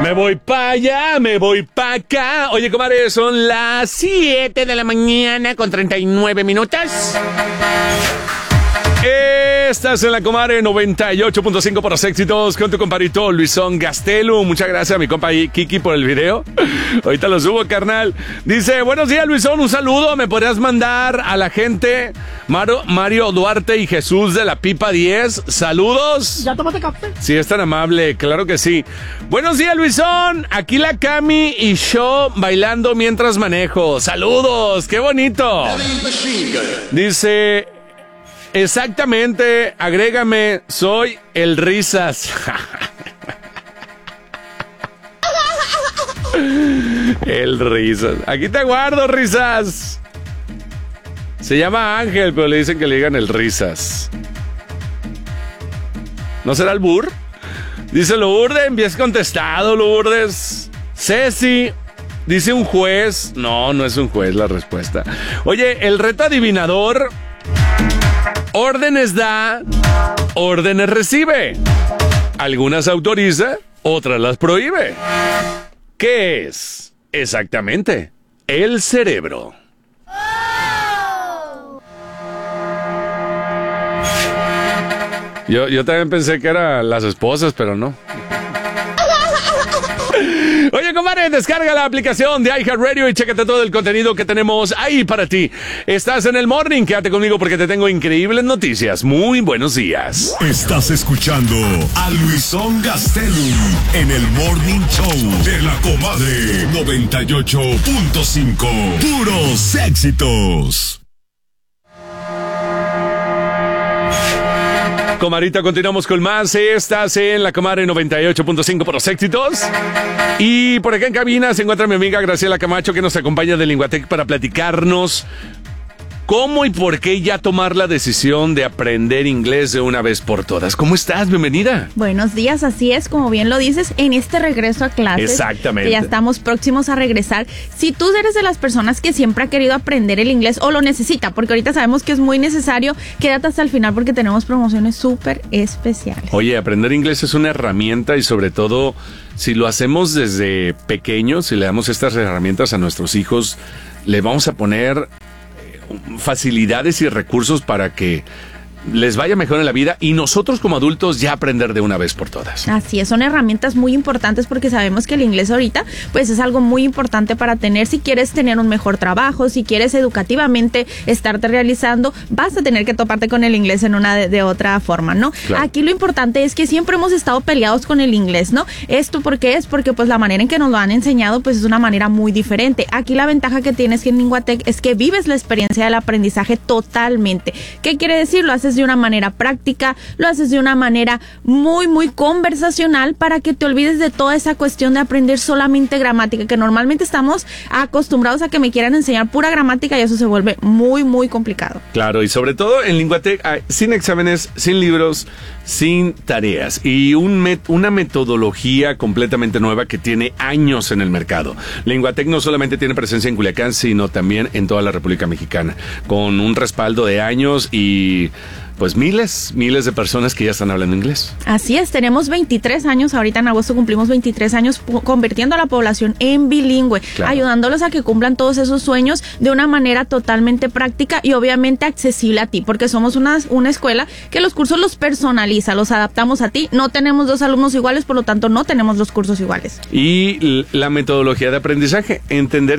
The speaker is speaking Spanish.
Me voy pa' allá, me voy pa' acá. Oye, comadre, son las 7 de la mañana con 39 minutos. Estás en la comadre 98.5 por los éxitos con tu compadrito Luisón Gastelu. Muchas gracias a mi compa Kiki por el video. Ahorita lo subo, carnal. Dice, buenos días, Luisón, un saludo. ¿Me podrías mandar a la gente? Mario Duarte y Jesús de la Pipa 10. Saludos. ¿Ya tomaste café? Sí, es tan amable, claro que sí. Buenos días, Luisón. Aquí la Cami y yo bailando mientras manejo. Saludos, qué bonito. Dice... Exactamente, agrégame, soy el Risas. El Risas. Aquí te guardo, Risas. Se llama Ángel, pero le dicen que le digan el Risas. ¿No será el Bur? Dice Lourdes, envíes contestado, Lourdes. Ceci, dice un juez. No, no es un juez la respuesta. Oye, el reto adivinador... Órdenes da, órdenes recibe. Algunas autoriza, otras las prohíbe. ¿Qué es? Exactamente, el cerebro. Yo también pensé que eran las esposas, pero no. Oye, compadre, descarga la aplicación de iHeartRadio y chécate todo el contenido que tenemos ahí para ti. Estás en el Morning, quédate conmigo porque te tengo increíbles noticias. Muy buenos días. Estás escuchando a Luisón Gastelu en el Morning Show de la comadre 98.5. Puros éxitos. Comadrita, continuamos con más. Estás en la comadre 98.5 por los éxitos. Y por acá en cabina se encuentra mi amiga Graciela Camacho, que nos acompaña de Linguatec para platicarnos cómo y por qué ya tomar la decisión de aprender inglés de una vez por todas. ¿Cómo estás? Bienvenida. Buenos días, así es, como bien lo dices, en este regreso a clases. Exactamente. Que ya estamos próximos a regresar. Si tú eres de las personas que siempre ha querido aprender el inglés o lo necesita, porque ahorita sabemos que es muy necesario, quédate hasta el final porque tenemos promociones súper especiales. Oye, aprender inglés es una herramienta y sobre todo si lo hacemos desde pequeños, si le damos estas herramientas a nuestros hijos, le vamos a poner facilidades y recursos para que les vaya mejor en la vida y nosotros como adultos ya aprender de una vez por todas. Así es, son herramientas muy importantes porque sabemos que el inglés ahorita pues es algo muy importante para tener, si quieres tener un mejor trabajo, si quieres educativamente estarte realizando, vas a tener que toparte con el inglés en una de otra forma, ¿no? Claro. Aquí lo importante es que siempre hemos estado peleados con el inglés, ¿no? ¿Esto por qué es? Porque pues la manera en que nos lo han enseñado pues es una manera muy diferente. Aquí la ventaja que tienes en Linguatec es que vives la experiencia del aprendizaje totalmente. ¿Qué quiere decir? Lo haces de una manera práctica, lo haces de una manera muy, muy conversacional para que te olvides de toda esa cuestión de aprender solamente gramática, que normalmente estamos acostumbrados a que me quieran enseñar pura gramática y eso se vuelve muy, muy complicado. Claro, y sobre todo en Linguatec, sin exámenes, sin libros, sin tareas y una metodología completamente nueva que tiene años en el mercado. Linguatec no solamente tiene presencia en Culiacán, sino también en toda la República Mexicana, con un respaldo de años y pues miles de personas que ya están hablando inglés. Así es, tenemos 23 años, ahorita en agosto cumplimos 23 años convirtiendo a la población en bilingüe, claro, ayudándolos a que cumplan todos esos sueños de una manera totalmente práctica y obviamente accesible a ti, porque somos una escuela que los cursos los personaliza, los adaptamos a ti, no tenemos 2 alumnos iguales, por lo tanto no tenemos los cursos iguales. Y la metodología de aprendizaje, entender